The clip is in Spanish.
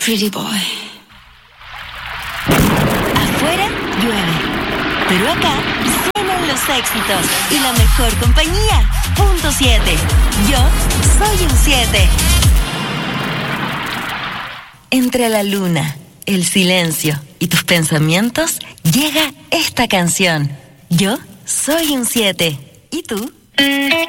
pretty boy. Afuera llueve, pero acá suenan los éxitos y la mejor compañía. Punto 7. Yo soy un 7. Entre la luna, el silencio y tus pensamientos llega esta canción. Yo soy un 7. ¿Y tú?